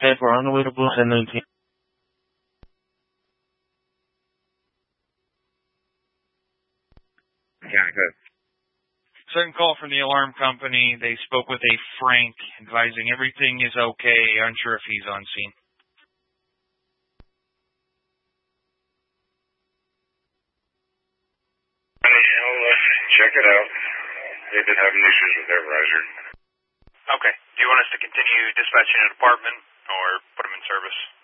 Hey, we're on the way to Blue 1019. Yeah, good. Second call from the alarm company. They spoke with a Frank, advising everything is okay, unsure if he's on scene. I'll check it out. They've been having issues with their riser. Okay. Do you want us to continue dispatching an apartment or put them in service?